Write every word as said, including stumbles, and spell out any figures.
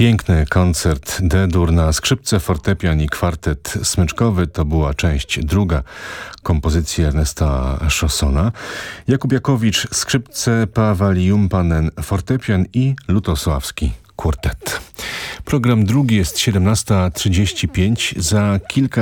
Piękny koncert D-dur na skrzypce, fortepian i kwartet smyczkowy to była część druga kompozycji Ernesta Chaussona. Jakub Jakowicz skrzypce, Paweł Jumpanen fortepian i Lutosławski kwartet. Program drugi jest siedemnasta trzydzieści pięć. Za kilka